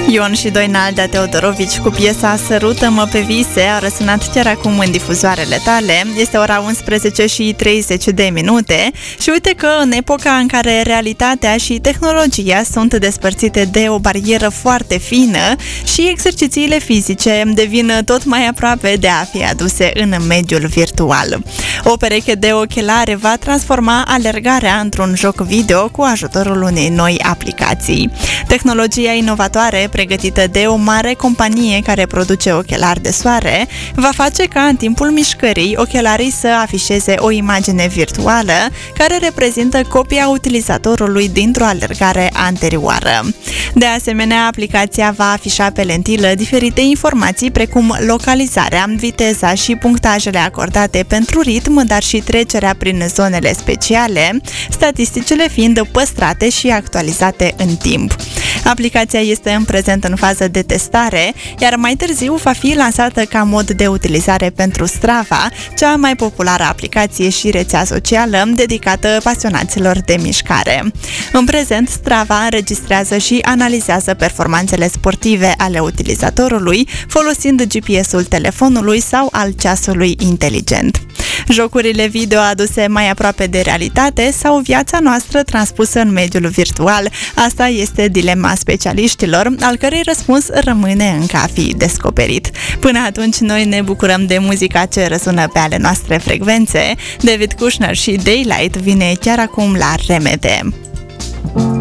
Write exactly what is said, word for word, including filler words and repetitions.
Ion și Doinaldea Teodorovici cu piesa Sărută-mă pe vise a răsunat chiar acum în difuzoarele tale. Este ora unsprezece și treizeci de minute și uite că în epoca în care realitatea și tehnologia sunt despărțite de o barieră foarte fină și exercițiile fizice devin tot mai aproape de a fi aduse în mediul virtual. O pereche de ochelare va transforma alergarea într-un joc video cu ajutorul unei noi aplicații. Tehnologia inovatoare pregătită de o mare companie care produce ochelari de soare va face ca în timpul mișcării ochelarii să afișeze o imagine virtuală care reprezintă copia utilizatorului dintr-o alergare anterioară. De asemenea, aplicația va afișa pe lentilă diferite informații precum localizarea, viteza și punctajele acordate pentru ritm, dar și trecerea prin zonele speciale, statisticile fiind păstrate și actualizate în timp. Aplicația este în prezent în fază de testare, iar mai târziu va fi lansată ca mod de utilizare pentru Strava, cea mai populară aplicație și rețea socială dedicată pasionaților de mișcare. În prezent, Strava înregistrează și analizează performanțele sportive ale utilizatorului, folosind G P S-ul telefonului sau al ceasului inteligent. Jocurile video aduse mai aproape de realitate sau viața noastră transpusă în mediul virtual? Asta este dilema specialiștilor, al cărei răspuns rămâne încă a fi descoperit. Până atunci, noi ne bucurăm de muzica ce răsună pe ale noastre frecvențe. David Kushner și Daylight vine chiar acum la R M D.